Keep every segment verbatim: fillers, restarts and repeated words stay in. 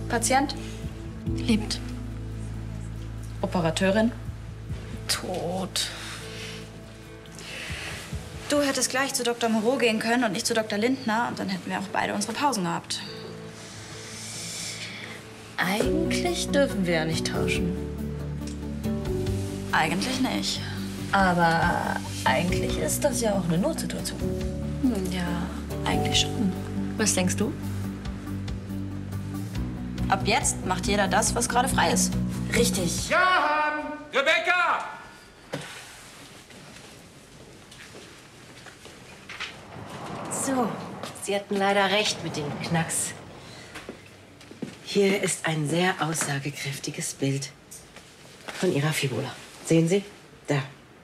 Patient? Lebt. Operateurin? Tot. Du hättest gleich zu Doktor Moreau gehen können und nicht zu Doktor Lindner. Und dann hätten wir auch beide unsere Pausen gehabt. Eigentlich dürfen wir ja nicht tauschen. Eigentlich nicht. Aber eigentlich ist das ja auch eine Notsituation. Hm, ja, eigentlich schon. Was denkst du? Ab jetzt macht jeder das, was gerade frei ist. Richtig. Johann! Rebecca! So, Sie hatten leider recht mit dem Knacks. Hier ist ein sehr aussagekräftiges Bild von Ihrer Fibula. Sehen Sie? Da.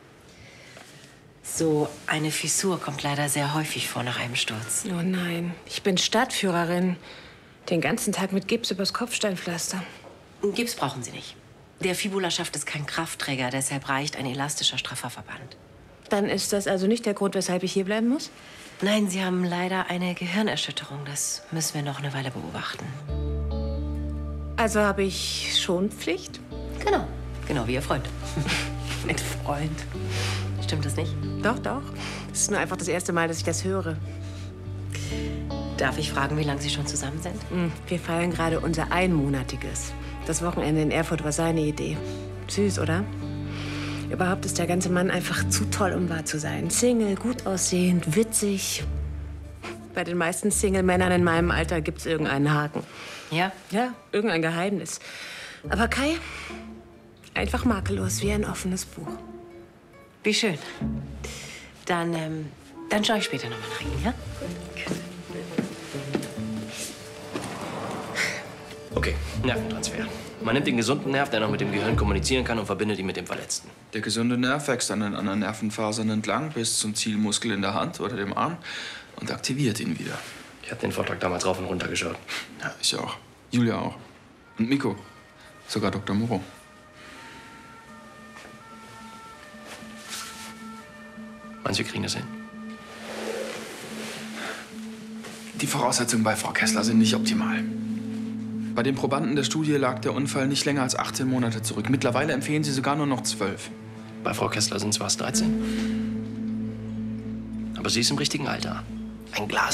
So eine Fissur kommt leider sehr häufig vor nach einem Sturz. Oh nein, ich bin Stadtführerin. Den ganzen Tag mit Gips übers Kopfsteinpflaster. Gips brauchen Sie nicht. Der Fibulaschaft ist kein Kraftträger, deshalb reicht ein elastischer, straffer Verband. Dann ist das also nicht der Grund, weshalb ich hier bleiben muss? Nein, Sie haben leider eine Gehirnerschütterung. Das müssen wir noch eine Weile beobachten. Also habe ich Schonpflicht? Genau, genau wie Ihr Freund. Mit Freund. Stimmt das nicht? Doch, doch. Es ist nur einfach das erste Mal, dass ich das höre. Darf ich fragen, wie lange Sie schon zusammen sind? Wir feiern gerade unser Einmonatiges. Das Wochenende in Erfurt war seine Idee. Süß, oder? Überhaupt ist der ganze Mann einfach zu toll, um wahr zu sein. Single, gut aussehend, witzig. Bei den meisten Single-Männern in meinem Alter gibt's irgendeinen Haken. Ja? Ja, irgendein Geheimnis. Aber Kai, einfach makellos, wie ein offenes Buch. Wie schön. Dann, ähm, dann schaue ich später noch mal nach Ihnen, ja? Okay, Nerventransfer. Man nimmt den gesunden Nerv, der noch mit dem Gehirn kommunizieren kann, und verbindet ihn mit dem Verletzten. Der gesunde Nerv wächst an den anderen Nervenfasern entlang bis zum Zielmuskel in der Hand oder dem Arm und aktiviert ihn wieder. Ich habe den Vortrag damals rauf und runter geschaut. Ja, ich auch. Julia auch. Und Miko. Sogar Doktor Moreau. Meinst du, wir kriegen das hin? Die Voraussetzungen bei Frau Kessler sind nicht optimal. Bei den Probanden der Studie lag der Unfall nicht länger als achtzehn Monate zurück. Mittlerweile empfehlen sie sogar nur noch zwölf. Bei Frau Kessler sind es fast dreizehn. Aber sie ist im richtigen Alter. Ein Glas